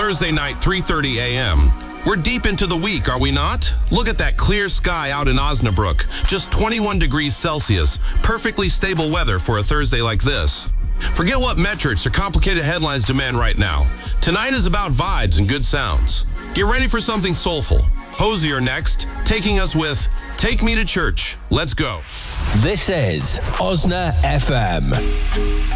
Thursday night, 3:30 a.m. We're deep into the week, are we not? Look at that clear sky out in Osnabrück. Just 21 degrees Celsius. Perfectly stable weather for a Thursday like this. Forget what metrics or complicated headlines demand right now. Tonight is about vibes and good sounds. Get ready for something soulful. Hosier next, taking us with Take Me to Church. Let's go. This is Osna FM.